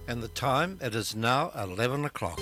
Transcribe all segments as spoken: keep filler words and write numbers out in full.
And the time, it is now eleven o'clock.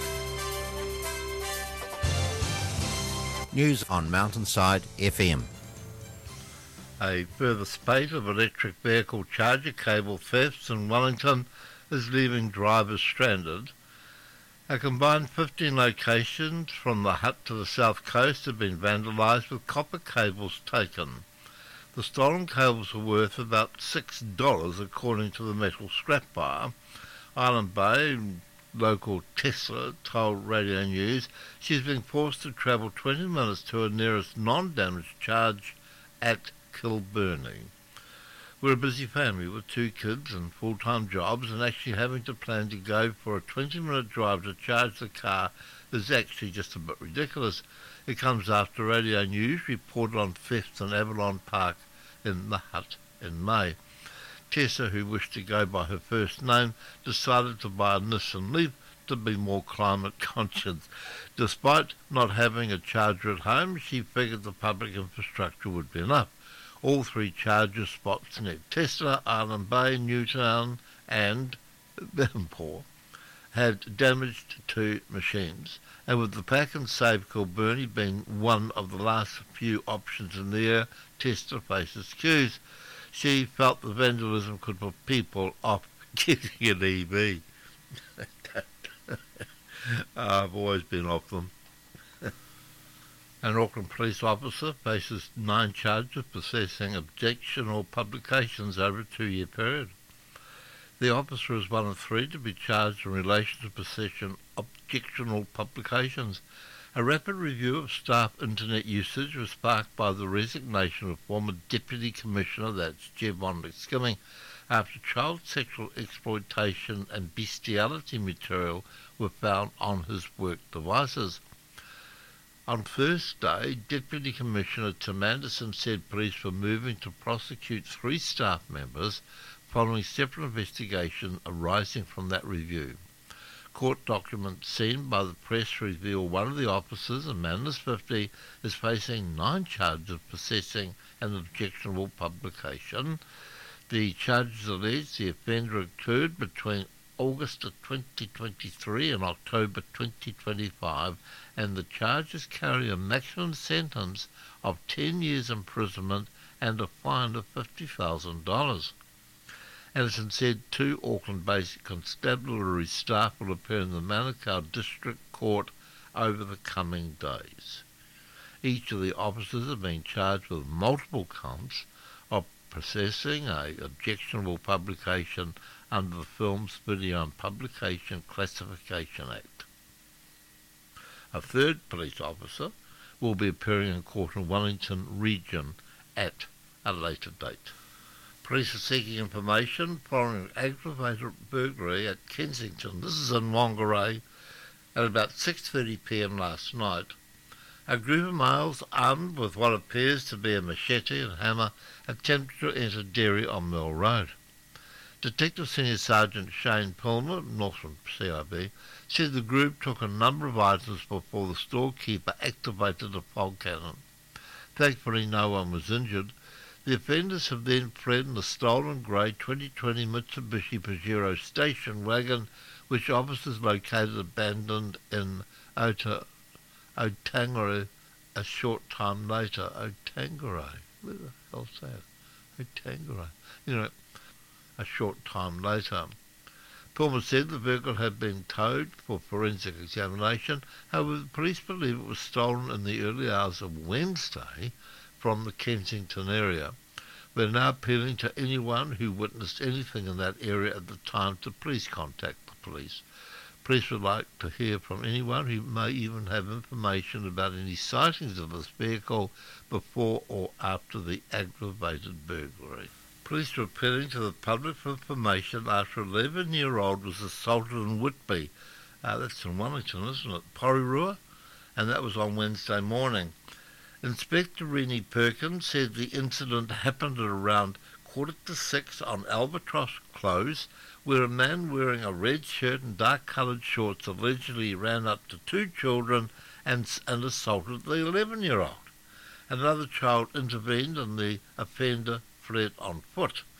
News on Mountainside F M. A further spate of electric vehicle charger cable thefts in Wellington is leaving drivers stranded. A combined fifteen locations from the Hutt to the south coast have been vandalised with copper cables taken. The stolen cables were worth about six dollars according to the metal scrap buyer. Island Bay local Tesla told Radio News she's being forced to travel twenty minutes to her nearest non-damaged charge at Kilburnie. We're a busy family with two kids and full-time jobs, and actually having to plan to go for a twenty-minute drive to charge the car is actually just a bit ridiculous. It comes after Radio News reported on thefts in Avalon Park in the Hutt in May. Tessa, who wished to go by her first name, decided to buy a Nissan Leaf to be more climate conscious. Despite not having a charger at home, she figured the public infrastructure would be enough. All three charger spots near Tesla, Island Bay, Newtown and Devonport had damaged two machines, and with the Pack and Save Kilburnie being one of the last few options in the air, Tesla faces queues. She felt the vandalism could put people off getting an E V. I've always been off them. An Auckland police officer faces nine charges of possessing objectionable publications over a two-year period. The officer is one of three to be charged in relation to possession of objectionable publications. A rapid review of staff internet usage was sparked by the resignation of former Deputy Commissioner, that's Jevon McSkimming, after child sexual exploitation and bestiality material were found on his work devices. On Thursday, Deputy Commissioner Tim Anderson said police were moving to prosecute three staff members following separate investigations arising from that review. Court documents seen by the press reveal one of the officers, a man in his fifties, is facing nine charges of possessing an objectionable publication. The charges allege the offender occurred between August of twenty twenty-three and October twenty twenty-five, and the charges carry a maximum sentence of ten years imprisonment and a fine of fifty thousand dollars. Anderson said two Auckland-based constabulary staff will appear in the Manukau District Court over the coming days. Each of the officers have been charged with multiple counts of possessing a objectionable publication under the Films, Video and Publication Classification Act. A third police officer will be appearing in court in Wellington Region at a later date. Police are seeking information following an aggravated burglary at Kensington. This is in Whangarei at about six thirty p m last night. A group of males armed with what appears to be a machete and hammer attempted to enter Derry on Mill Road. Detective Senior Sergeant Shane Pilmer, Northern C I B, said the group took a number of items before the storekeeper activated a fog cannon. Thankfully no one was injured. The offenders have then fled in a stolen grey twenty twenty Mitsubishi Pajero station wagon, which officers located abandoned in Ota, Otanger a short time later. Otanger, where the hell's that? Otanger, you know, a short time later. Pullman said the vehicle had been towed for forensic examination. However, the police believe it was stolen in the early hours of Wednesday from the Kensington area. We're now appealing to anyone who witnessed anything in that area at the time to please contact the police. Police would like to hear from anyone who may even have information about any sightings of this vehicle before or after the aggravated burglary. Police were appealing to the public for information after an eleven-year-old was assaulted in Whitby. Uh, that's in Wellington, isn't it? Porirua? And that was on Wednesday morning. Inspector Rennie Perkins said the incident happened at around quarter to six on Albatross Close, where a man wearing a red shirt and dark-coloured shorts allegedly ran up to two children and, and assaulted the eleven-year-old. Another child intervened and the offender fled on foot.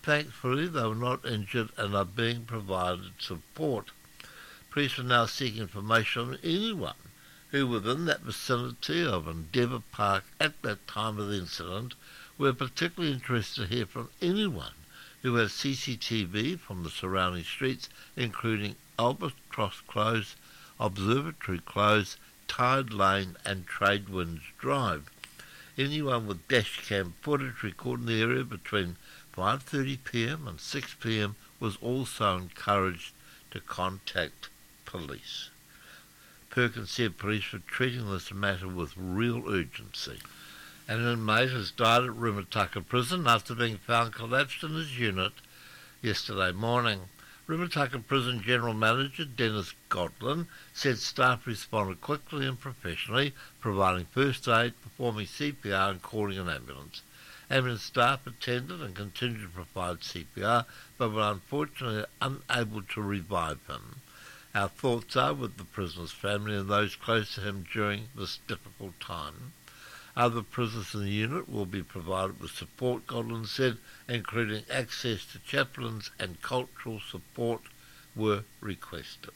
thankfully they were not injured and are being provided support. Police are now seeking information on anyone who within that vicinity of Endeavour Park at that time of the incident. We're particularly interested to hear from anyone who has C C T V from the surrounding streets, including Albatross Close, Observatory Close, Tide Lane and Tradewinds Drive. Anyone with dashcam footage recording the area between five thirty p m and six p m was also encouraged to contact police. Perkins said police were treating this matter with real urgency. An inmate has died at Rimutaka Prison after being found collapsed in his unit yesterday morning. Rimutaka Prison General Manager Dennis Godlin said staff responded quickly and professionally, providing first aid, performing C P R and calling an ambulance. Ambulance staff attended and continued to provide C P R, but were unfortunately unable to revive him. Our thoughts are with the prisoner's family and those close to him during this difficult time. Other prisoners in the unit will be provided with support, Godlin said, including access to chaplains and cultural support were requested.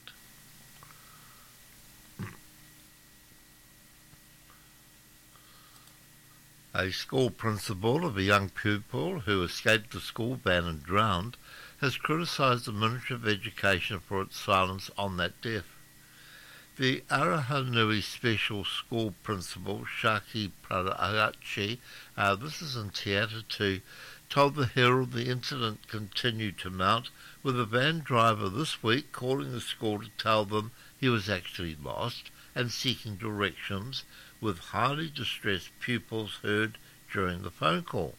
A school principal of a young pupil who escaped the school van and drowned has criticised the Ministry of Education for its silence on that death. The Arahanui Special School Principal, Shaki Paraachi, uh, this is in Te Atatu, told the Herald the incident continued to mount, with a van driver this week calling the school to tell them he was actually lost and seeking directions, with highly distressed pupils heard during the phone call.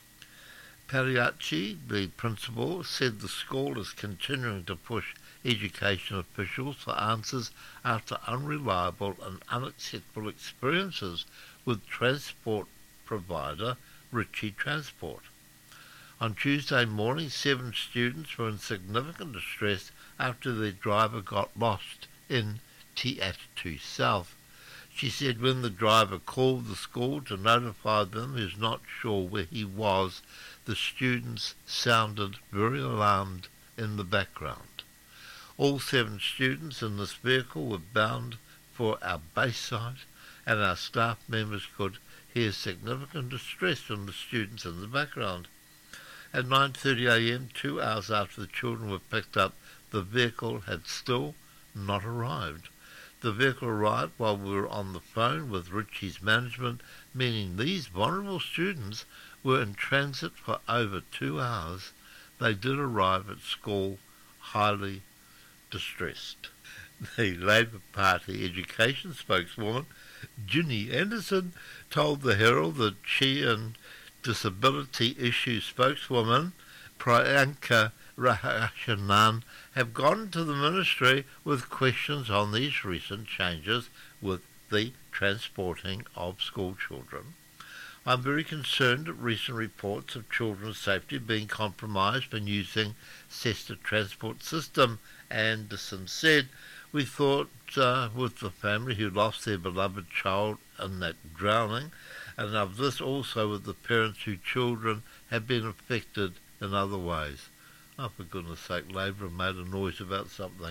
Paraachi, the principal, said the school is continuing to push education officials for answers after unreliable and unacceptable experiences with transport provider Ritchie Transport. On Tuesday morning, seven students were in significant distress after their driver got lost in Te Atatu South. She said when the driver called the school to notify them he was not sure where he was, the students sounded very alarmed in the background. All seven students in this vehicle were bound for our base site, and our staff members could hear significant distress from the students in the background. At nine thirty a m, two hours after the children were picked up, the vehicle had still not arrived. The vehicle arrived while we were on the phone with Ritchie's management, meaning these vulnerable students were in transit for over two hours. They did arrive at school highly distressed. The Labour Party education spokeswoman, Ginny Anderson, told the Herald that she and disability issue spokeswoman Priyanka Rahashanan have gone to the ministry with questions on these recent changes with the transporting of school children. I'm very concerned at recent reports of children's safety being compromised when using Cessna transport system, Anderson said. We thought uh, with the family who lost their beloved child in that drowning, and of this also with the parents whose children have been affected in other ways. Oh, for goodness sake, Labour have made a noise about something.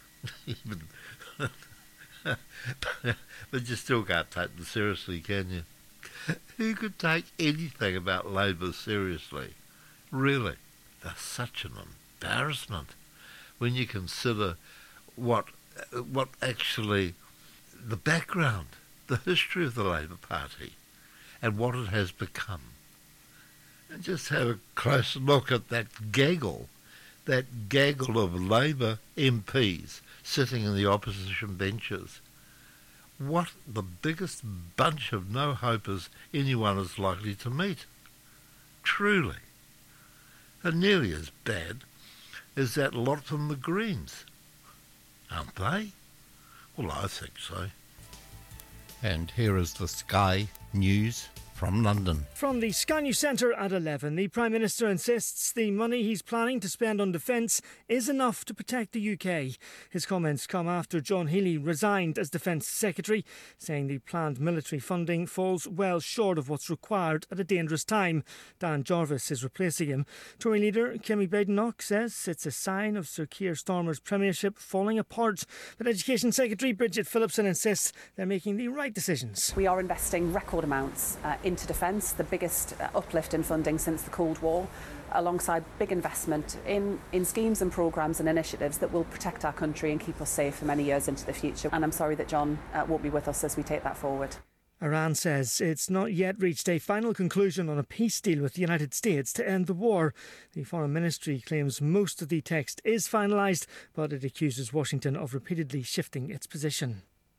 But you still can't take them seriously, can you? Who could take anything about Labour seriously? Really, they're such an embarrassment when you consider what what actually the background, the history of the Labour Party and what it has become. And just have a close look at that gaggle, that gaggle of Labour M Ps sitting in the opposition benches. What the biggest bunch of no-hopers anyone is likely to meet. Truly. And nearly as bad as that lot from the Greens. Aren't they? Well, I think so. And here is the Sky News From London. From the Sky News Centre at eleven, the Prime Minister insists the money he's planning to spend on defence is enough to protect the U K. His comments come after John Healey resigned as Defence Secretary, saying the planned military funding falls well short of what's required at a dangerous time. Dan Jarvis is replacing him. Tory leader Kemi Badenoch says it's a sign of Sir Keir Starmer's premiership falling apart. But Education Secretary Bridget Phillipson insists they're making the right decisions. We are investing record amounts uh, into defence, the biggest uh, uplift in funding since the Cold War, alongside big investment in, in schemes and programmes and initiatives that will protect our country and keep us safe for many years into the future. And I'm sorry that John uh, won't be with us as we take that forward. Iran says it's not yet reached a final conclusion on a peace deal with the United States to end the war. The Foreign Ministry claims most of the text is finalised, but it accuses Washington of repeatedly shifting its position.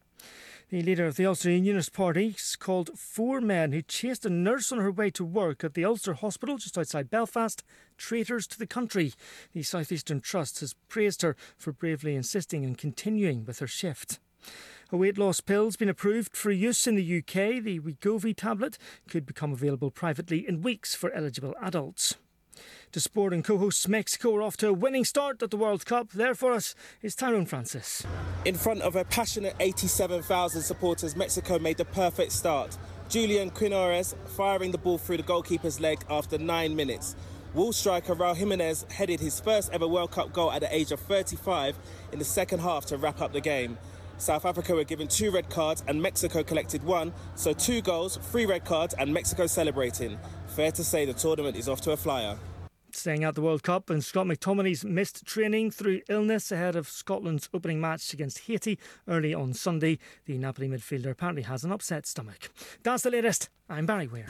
The leader of the Ulster Unionist Party called four men who chased a nurse on her way to work at the Ulster Hospital just outside Belfast traitors to the country. The South Eastern Trust has praised her for bravely insisting on continuing with her shift. A weight loss pill's been approved for use in the U K. The Wegovy tablet could become available privately in weeks for eligible adults. To sport, and co-hosts Mexico are off to a winning start at the World Cup. There for us is Tyrone Francis. In front of a passionate eighty-seven thousand supporters, Mexico made the perfect start. Julian Quinones firing the ball through the goalkeeper's leg after nine minutes. Wolves striker Raul Jimenez headed his first ever World Cup goal at the age of thirty-five in the second half to wrap up the game. South Africa were given two red cards and Mexico collected one, so two goals, three red cards and Mexico celebrating. Fair to say the tournament is off to a flyer. Staying at the World Cup, and Scott McTominay's missed training through illness ahead of Scotland's opening match against Haiti early on Sunday. The Napoli midfielder apparently has an upset stomach. That's the latest. I'm Barry Weir.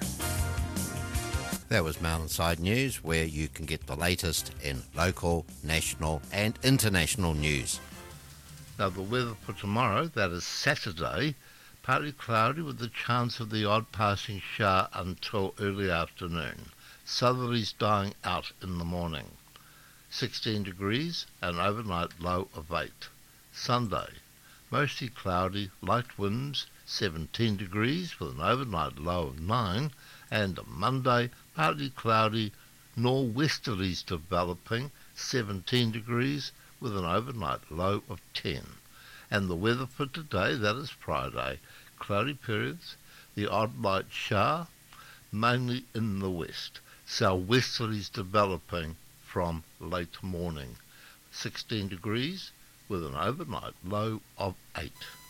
That was Mountainside News, where you can get the latest in local, national and international news. Now the weather for tomorrow, that is Saturday, partly cloudy with the chance of the odd passing shower until early afternoon. Southerlies dying out in the morning. sixteen degrees, an overnight low of eight. Sunday, mostly cloudy, light winds, seventeen degrees with an overnight low of nine. And Monday, partly cloudy, nor'westerlies developing, seventeen degrees with an overnight low of ten. And the weather for today, that is Friday, cloudy periods, the odd light shower, mainly in the west. Southwesterlies developing from late morning. sixteen degrees with an overnight low of eight.